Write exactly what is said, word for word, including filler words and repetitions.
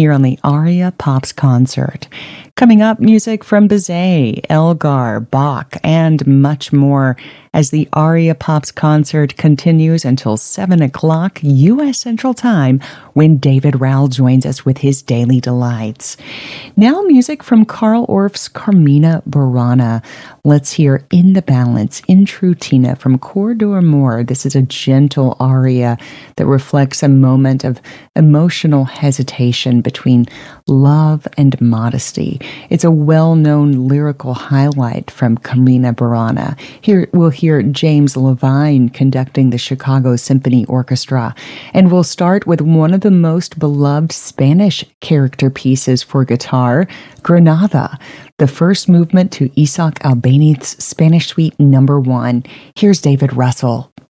here on the Aria Pops Concert. Coming up, music from Bizet, Elgar, Bach, and much more as the Aria Pops Concert continues until seven o'clock U S Central Time when David Rowell joins us with his Daily Delights. Now music from Carl Orff's Carmina Burana. Let's hear In the Balance, in True Tina from Cor d'Amour. This is a gentle aria that reflects a moment of emotional hesitation between love and modesty. It's a well-known lyrical highlight from Carmina Burana. Here we'll hear James Levine conducting the Chicago Symphony Orchestra, and we'll start with one of the most beloved Spanish character pieces for guitar, Granada, the first movement to Isaac Albéniz's Spanish Suite Number One. Here's David Russell.